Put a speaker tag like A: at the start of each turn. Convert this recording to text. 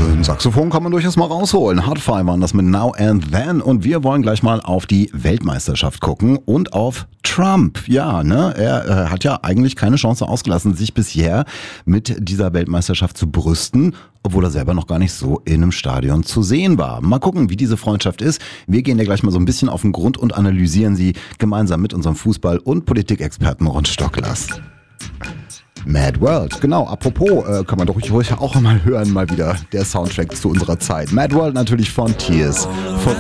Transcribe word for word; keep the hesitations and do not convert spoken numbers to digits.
A: Ein Saxophon kann man durchaus mal rausholen. Hard Five waren das mit Now and Then. Und wir wollen gleich mal auf die Weltmeisterschaft gucken und auf Trump. Ja, ne, er äh, hat ja eigentlich keine Chance ausgelassen, sich bisher mit dieser Weltmeisterschaft zu brüsten, obwohl er selber noch gar nicht so in einem Stadion zu sehen war. Mal gucken, wie diese Freundschaft ist. Wir gehen ja gleich mal so ein bisschen auf den Grund und analysieren sie gemeinsam mit unserem Fußball- und Politikexperten Ron Stocklers. Mad World, genau, apropos, äh, kann man doch ruhig auch mal hören, mal wieder der Soundtrack zu unserer Zeit. Mad World natürlich von Tears for